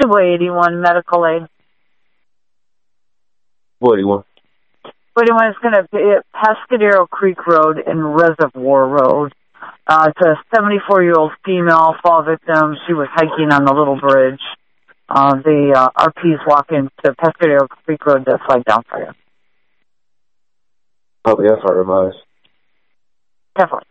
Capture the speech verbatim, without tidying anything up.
Woodway eighty-one medical aid. What eighty-one? eighty-one is going to be at Pescadero Creek Road and Reservoir Road. Uh, it's a seventy-four-year-old female fall victim. She was hiking on the little bridge. Uh, the uh, R Ps walk into Pescadero Creek Road to flag down for you. Oh, yes, I realize. Definitely.